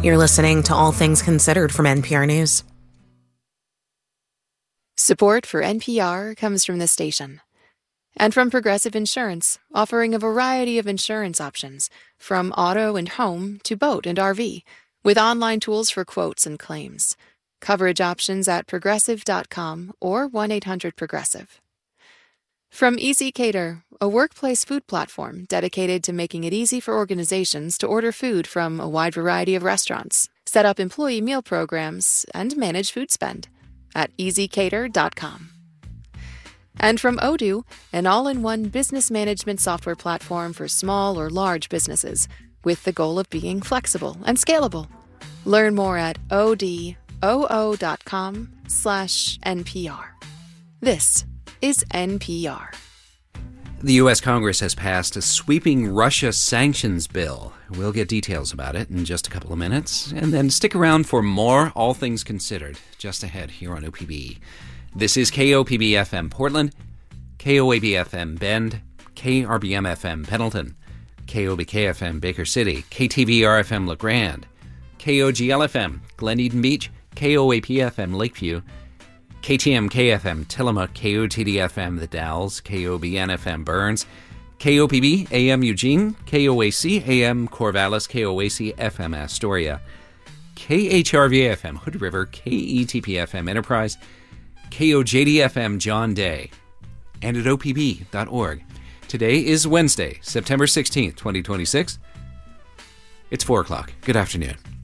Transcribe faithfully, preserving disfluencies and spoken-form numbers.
You're listening to All Things Considered from N P R News. Support for N P R comes from this station and from Progressive Insurance, offering a variety of insurance options, from auto and home to boat and R V, with online tools for quotes and claims. Coverage options at progressive dot com or one eight hundred progressive. From Easy Cater, a workplace food platform dedicated to making it easy for organizations to order food from a wide variety of restaurants, set up employee meal programs, and manage food spend at easy cater dot com. And from Odoo, an all-in-one business management software platform for small or large businesses, with the goal of being flexible and scalable. Learn more at odoo dot com slash N P R. This is N P R. The U S Congress has passed a sweeping Russia sanctions bill. We'll get details about it in just a couple of minutes, and then stick around for more All Things Considered just ahead here on O P B. This is K O P B F M Portland, K O A B F M Bend, K R B M F M Pendleton, K O B K F M Baker City, K T V R F M La Grande, K O G L F M Glen Eden Beach, K O A P F M Lakeview, K T M K F M Tillamook, K O T D F M The Dalles, K O B N F M Burns, K O P B A M Eugene, K O A C A M Corvallis, K O A C F M Astoria, K H R V F M Hood River, K E T P F M Enterprise, K O J D F M John Day, and at O P B dot org. Today is Wednesday, September sixteenth, twenty twenty-six. It's four o'clock. Good afternoon.